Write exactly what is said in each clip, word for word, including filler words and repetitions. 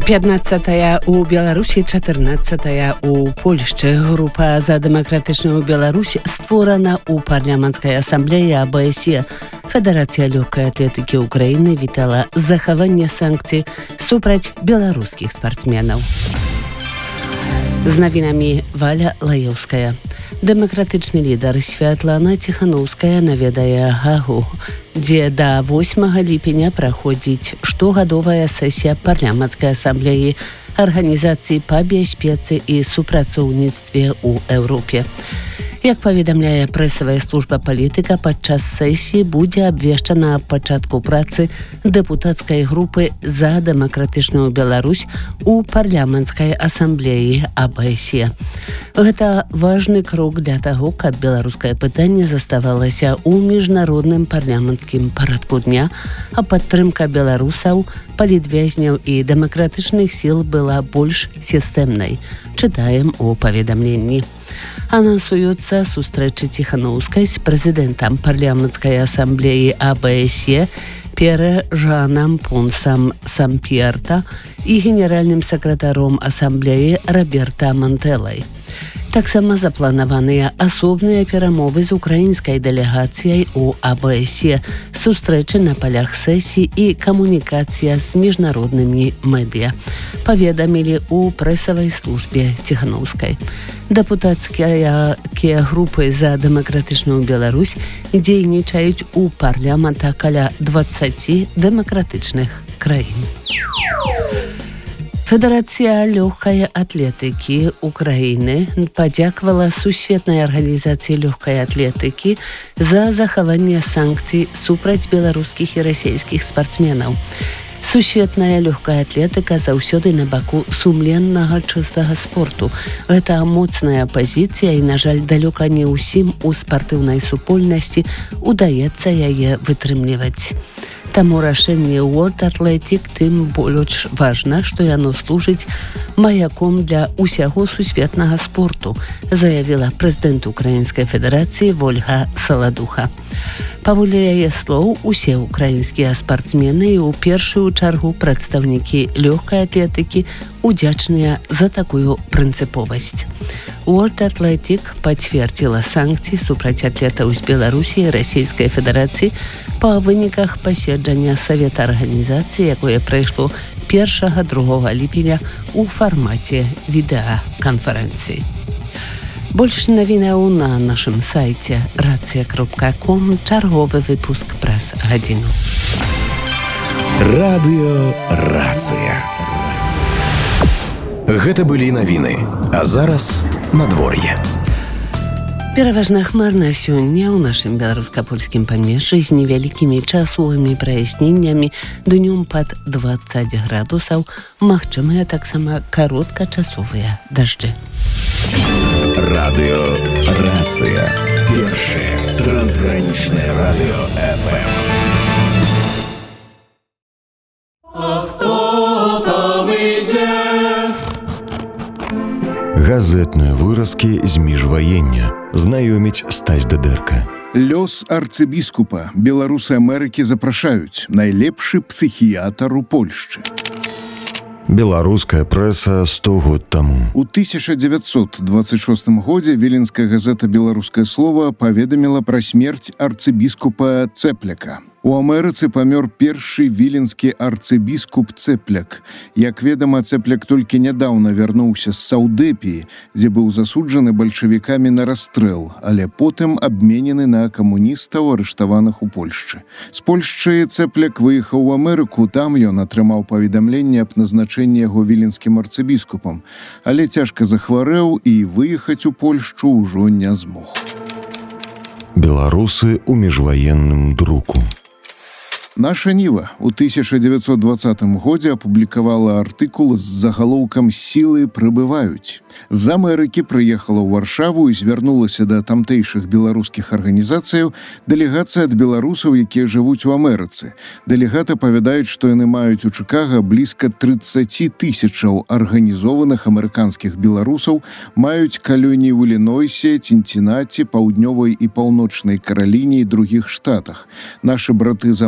пятнадцатая у Беларусі, чатырнаццатая у Польшчы. Група за дэмакратычную Беларусь створана ў парламенцкай асамблеі а бэ эс е. Федэрацыя лёгкай атлетыкі Украіны вітала захаванне санкцый супраць беларускіх спартсменаў. З навінамі Валя Лаеўская. Дэмакратычны лідар Святлана Ціханаўская наведае Гагу, дзе да восьмага ліпеня праходзіць штогадовая сесія парламенцкай асамблеі арганізацыі па бяспецы і супрацоўніцтве ў Еўропе. Як паведамляе прэсавая служба палітыка, падчас сесіі будзе абвешчана аб пачатку працы дэпутацкай групы за дэмакратычную Беларусь у парламенцкай асамблеі а бэ эс е. Гэта важны крок для таго, каб беларускае пытанне заставалася ў міжнародным парламенцкім парадку дня, а падтрымка беларусаў, палітвязняў і дэмакратычных сіл была больш сістэмнай. Чытаем у паведамленні. Анансуюцца сустрэчы Ціханаўскай з прэзідэнтам парламенцкай асамблеі а бэ эс е П'ере Жанам Понсам Самп'ерта і генеральным сакратаром асамблеі Роберта Мантэлай. Таксама запланаваныя асобныя перамовы з украінскай дэлегацыяй у а бэ эс е, сустрэчы на палях сесій і камунікацыя з міжнароднымі медыа, паведамілі ў прэсавай службе Ціханаўскай. Дэпутацкія групы за дэмакратычную Беларусь дзейнічаюць у парламента каля дваццаці дэмакратычных краін. Федэрацыя лёгкай атлетыкі Украіны падзякавала Сусветнай арганізацыі лёгкай атлетыкі за захаванне санкцый супраць беларускіх і расійскіх спартсменаў. Сусветная лёгкая атлетыка заўсёды на баку сумленнага чыстага спорту. Гэта моцная пазіцыя і, на жаль, далёка не ўсім у спартыўнай супольнасці удаецца яе вытрымліваць. Таму рашэнне World Athletic тым больш важна, што яно служыць маяком для ўсяго сусветнага спорту, заявіла прэзідэнт Украінскай федэрацыі Вольга Саладуха. Паводле яе слоў, усе украінскія спартсмены і ў першую чаргу прадстаўнікі лёгкай атлетыкі удзячныя за такую прынцыповасць. World Athletic пацвердзіла санкцыі супраць атлетаў з Беларусі і Расійскай Федэрацыі па выніках паседжання Савета арганізацыі, якое прайшло першага-другога ліпеня ў фармаце відэаканферэнцыі. Больш навінаў на нашым сайце рацыя кропка ком, чарговы выпуск праз гадзіну. Радыё Рацыя. Гэта былі навіны, а зараз надвор'е. Пераважна хмарна сёння ў нашым беларуска-польскім памежжы з невялікімі часовымі праясненнямі, днём пад дваццаць градусаў, магчымыя таксама кароткачасовыя дажджы. Радыё Рацыя. Першае трансгранічнае радыё эф эм. А хто там ідзе? Газетныя выразкі з міжваення. Знаёміць Стась Дадэрка. Лёс арцыбіскупа. Беларусы Амерыкі запрашаюць. Найлепшы псіхіятр у Польшчы. Беларуская прэса сто год таму. У тысяча дзевяцьсот дваццаць шостым годзе віленская газета «Беларускае слова» паведаміла пра смерць арцыбіскупа Цэпляка. У Амерыцы памёр першы віленскі арцыбіскуп Цэпляк. Як ведама, Цэпляк толькі нядаўна вярнуўся з Саўдэпіі, дзе быў засуджаны бальшавікамі на расстрэл, але потым абменены на камуністаў, арыштаваных у Польшчы. З Польшчы Цэпляк выехаў у Амерыку, там ён атрымаў паведамленне аб назначэнні яго віленскім арцыбіскупам, але цяжка захварэў і выехаць у Польшчу ўжо не змог. Беларусы ў міжваенным друку. Наша Ніва у тысяча дзевяцьсот дваццатым годзе апублікавала артыкул з загалоўкам «Сілы прыбываюць». З Амерыкі прыехала ў Варшаву і звярнулася да тамтэйшых беларускіх арганізацыяў дэлегацыя ад беларусаў, якія жывуць у Амерыцы. Дэлегаты павядаюць, што яны маюць у Чыкага блізка трыццаць тысячаў арганізованых амерыканскіх беларусаў, маюць калоніі ў Ілінойсе, Цінцінаці, паўднёвай і паўночнай Караліне і другіх штатах. Нашы браты за морам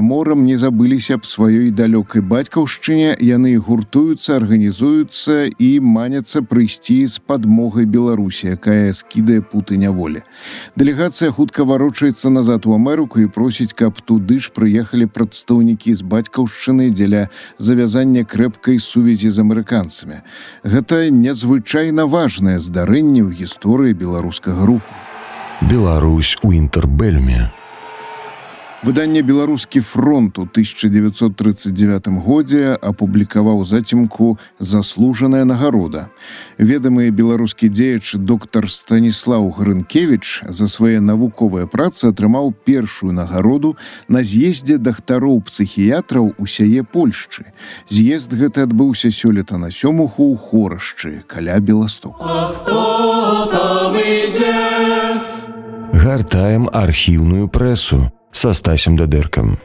часам не забыліся аб сваёй далёкай бацькаўшчыне, яны гуртуюцца, арганізуюцца і маняцца прыйсці з падмогай Беларусі, якая скідае путы няволі. Дэлегацыя хутка варочаецца назад у Амерыку і просіць, каб туды ж прыехалі прадстаўнікі з бацькаўшчыны дзеля завязання крэпкай сувязі з амерыканцамі. Гэта незвычайна важнае здарэнне ў гісторыі беларускага руху. Беларусь у інтэрбэльме. Выданне «Беларускі фронт» у тысяча девятьсот тридцать девятым годзе апублікаваў зацімку «Заслужаная нагарода». Ведамы беларускі дзеяч доктар Станіслаў Грынкевіч за свае навуковыя працы атрымаў першую нагароду на з'ездзе дактароў-псіхіятраў усяе Польшчы. З'езд гэты адбыўся сёлета на сёмуху ў Хорашчы, каля Беластоку. А хто там ідзе? Гартаем архіўную прэсу са Стасем Дадэркам.